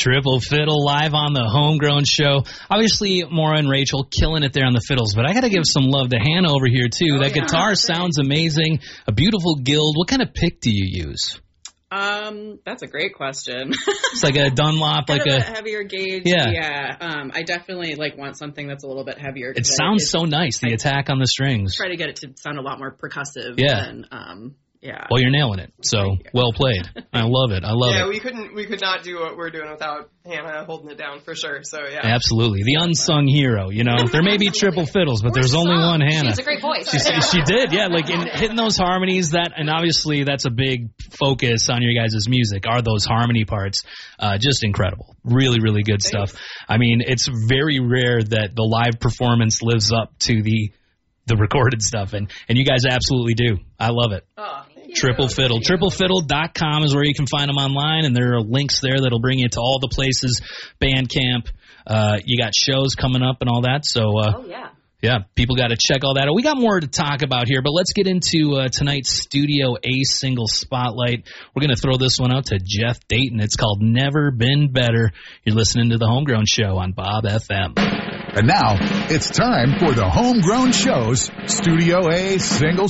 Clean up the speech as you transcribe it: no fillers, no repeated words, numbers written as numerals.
Triple Fiddle live on the Homegrown Show. Obviously, Maura and Rachel killing it there on the fiddles, but I got to give some love to Hannah over here, too. That guitar sounds amazing. A beautiful Guild. What kind of pick do you use? That's a great question. It's like a Dunlop, like a heavier gauge. Yeah. I definitely want something that's a little bit heavier. It sounds so nice, the attack on the strings. Try to get it to sound a lot more percussive. Yeah. Yeah. Well, you're nailing it. So well played. I love it. Yeah, we could not do what we're doing without Hannah holding it down for sure. So yeah. Absolutely. The unsung hero, you know. There may be triple fiddles, but there's only one Hannah. She has a great voice. She did, yeah, like in hitting those harmonies, and obviously that's a big focus on your guys' music, are those harmony parts. Just incredible. Really, really good stuff. I mean, it's very rare that the live performance lives up to the recorded stuff, and you guys absolutely do. I love it. Triple Fiddle. TripleFiddle.com is where you can find them online, and there are links there that'll bring you to all the places, Bandcamp. You got shows coming up and all that, so yeah, people got to check all that out. We got more to talk about here, but let's get into tonight's Studio A single spotlight. We're going to throw this one out to Jeff Dayton. It's called Never Been Better. You're listening to The Homegrown Show on Bob FM. And now, it's time for The Homegrown Show's Studio A single